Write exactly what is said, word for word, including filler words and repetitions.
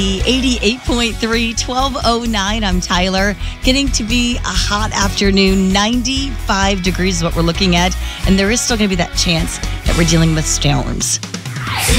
eighty-eight point three, twelve oh nine. I'm Tyler. Getting to be a hot afternoon. ninety-five degrees is what we're looking at. And there is still going to be that chance that we're dealing with storms.